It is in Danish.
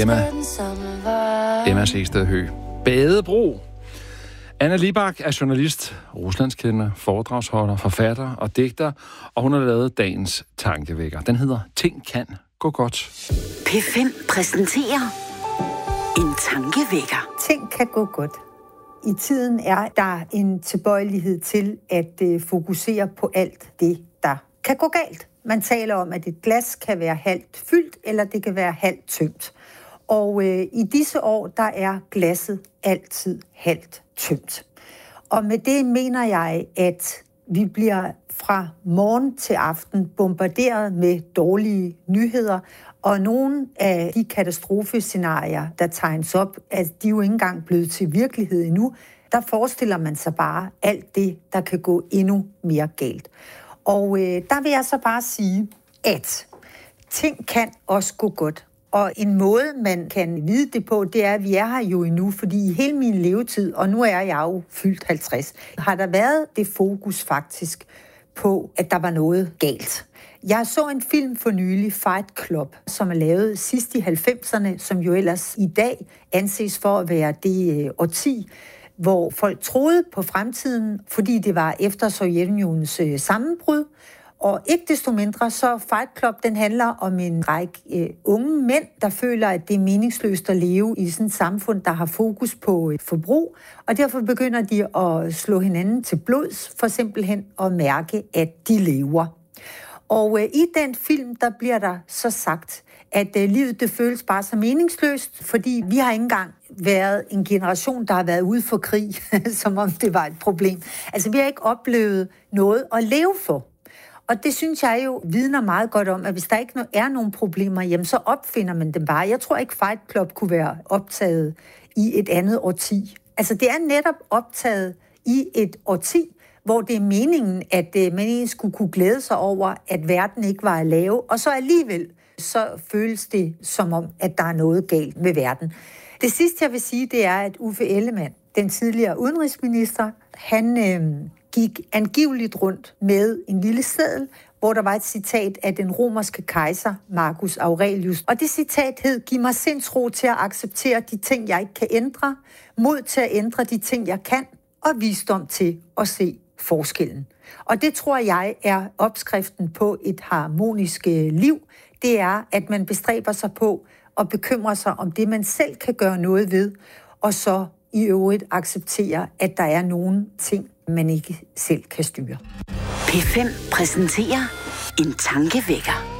Emma Segsted Høgh. Badebro. Anna Libak er journalist, ruslandskender, foredragsholder, forfatter og digter, og hun har lavet dagens tankevækker. Den hedder Ting kan gå godt. P5 præsenterer en tankevækker. Ting kan gå godt. I tiden er der en tilbøjelighed til at fokusere på alt det, der kan gå galt. Man taler om, at et glas kan være halvt fyldt, eller det kan være halvt tømt. Og i disse år, der er glasset altid halvt tømt. Og med det mener jeg, at vi bliver fra morgen til aften bombarderet med dårlige nyheder, og nogle af de katastrofescenarier, der tegnes op, at de jo ikke engang blevet til virkelighed endnu, der forestiller man sig bare alt det, der kan gå endnu mere galt. Og der vil jeg så bare sige, at ting kan også gå godt. Og en måde, man kan vide det på, det er, at vi er her jo endnu, fordi i hele min levetid, og nu er jeg jo fyldt 50, har der været det fokus faktisk på, at der var noget galt. Jeg så en film for nylig, Fight Club, som er lavet sidst i 90'erne, som jo ellers i dag anses for at være det årti, hvor folk troede på fremtiden, fordi det var efter Sovjetunionens sammenbrud. Og ikke desto mindre, så Fight Club, den handler om en række unge mænd, der føler, at det er meningsløst at leve i sådan et samfund, der har fokus på forbrug. Og derfor begynder de at slå hinanden til blods, for simpelthen at mærke, at de lever. Og i den film, der bliver der så sagt, at livet det føles bare så meningsløst, fordi vi har ikke engang været en generation, der har været ude for krig, som om det var et problem. Altså, vi har ikke oplevet noget at leve for. Og det synes jeg jo vidner meget godt om, at hvis der ikke er nogen problemer, jamen så opfinder man dem bare. Jeg tror ikke, Fight Club kunne være optaget i et andet årti. Altså, det er netop optaget i et årti, hvor det er meningen, at man egentlig skulle kunne glæde sig over, at verden ikke var at lave, og så alligevel, så føles det som om, at der er noget galt med verden. Det sidste, jeg vil sige, det er, at Uffe Ellemann, den tidligere udenrigsminister, han gik angiveligt rundt med en lille seddel, hvor der var et citat af den romerske kejser Marcus Aurelius. Og det citat hed: "Giv mig sindsro til at acceptere de ting, jeg ikke kan ændre, mod til at ændre de ting, jeg kan, og visdom til at se forskellen." Og det tror jeg er opskriften på et harmonisk liv. Det er, at man bestræber sig på at bekymre sig om det, man selv kan gøre noget ved, og så i øvrigt acceptere, at der er nogle ting, man ikke selv kan styre. P5 præsenterer en tankevækker.